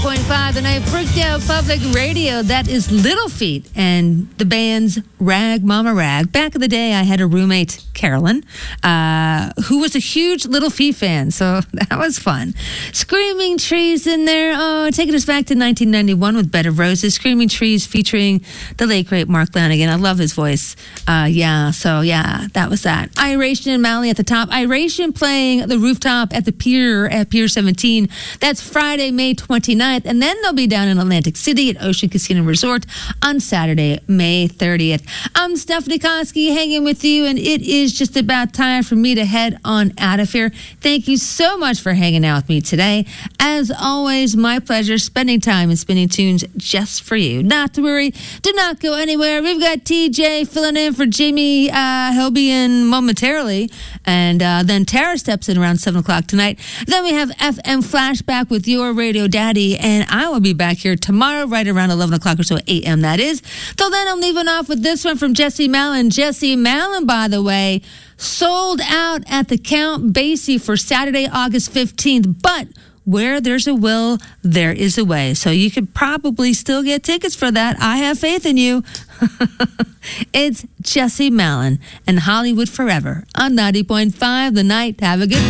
90.5 The Night, Brookdale Public Radio. That is Little Feat and the band's Rag Mama Rag. Back in the day, I had a roommate, Carolyn, who was a huge Little Feat fan, so that was fun. Screaming Trees in there, taking us back to 1991 with Bed of Roses. Screaming Trees featuring the late, great Mark Lanigan. I love his voice. That was that. Iration and Mally at the top. Iration playing the Rooftop at the Pier at Pier 17. That's Friday, May 29th. And then they'll be down in Atlantic City at Ocean Casino Resort on Saturday, May 30th. I'm Stephanie Koski hanging with you, and it is just about time for me to head on out of here. Thank you so much for hanging out with me today. As always, my pleasure spending time and spinning tunes just for you. Not to worry. Do not go anywhere. We've got TJ filling in for Jimmy. He'll be in momentarily. And then Tara steps in around 7 o'clock tonight. Then we have FM Flashback with your radio daddy. And I will be back here tomorrow right around 11 o'clock or so a.m. that is. Till then, I'm leaving off with this one from Jesse Malin. Jesse Malin, by the way, sold out at the Count Basie for Saturday, August 15th. But where there's a will, there is a way. So you could probably still get tickets for that. I have faith in you. It's Jesse Malin and Hollywood Forever on 90.5 The Night. Have a good